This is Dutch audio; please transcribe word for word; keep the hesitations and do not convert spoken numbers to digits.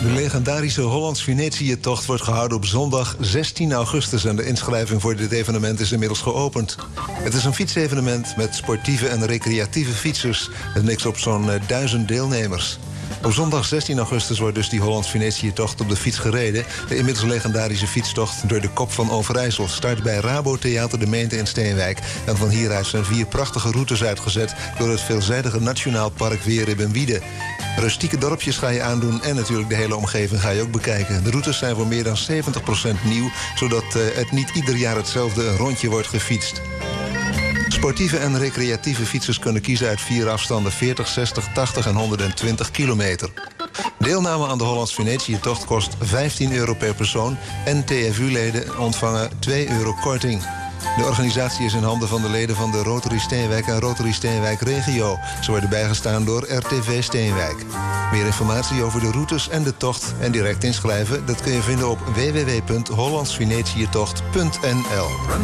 De legendarische Hollands-Venetië-tocht wordt gehouden op zondag zestien augustus... en de inschrijving voor dit evenement is inmiddels geopend. Het is een fietsevenement met sportieve en recreatieve fietsers... en niks op zo'n uh, duizend deelnemers. Op zondag zestien augustus wordt dus die Hollands-Venetië-tocht op de fiets gereden. De inmiddels legendarische fietstocht door de Kop van Overijssel... start bij Rabo Theater de Meente in Steenwijk. En van hieruit zijn vier prachtige routes uitgezet... door het veelzijdige Nationaal Park Weerribbenwiede. Rustieke dorpjes ga je aandoen en natuurlijk de hele omgeving ga je ook bekijken. De routes zijn voor meer dan zeventig procent nieuw... zodat uh, het niet ieder jaar hetzelfde rondje wordt gefietst. Sportieve en recreatieve fietsers kunnen kiezen uit vier afstanden... veertig, zestig, tachtig en honderdtwintig kilometer. Deelname aan de Hollands-Venetië-tocht kost vijftien euro per persoon... en T F U-leden ontvangen twee euro korting. De organisatie is in handen van de leden van de Rotary Steenwijk en Rotary Steenwijk Regio. Ze worden bijgestaan door R T V Steenwijk. Meer informatie over de routes en de tocht en direct inschrijven... dat kun je vinden op w w w punt hollands venetiëtocht punt n l.